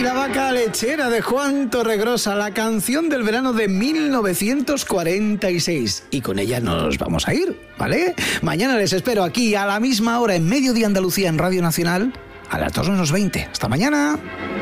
La vaca lechera de Juan Torregrosa, la canción del verano de 1946. Y con ella nos vamos a ir, ¿vale? Mañana les espero aquí a la misma hora en Mediodía Andalucía en Radio Nacional a las 2:20. ¡Hasta mañana!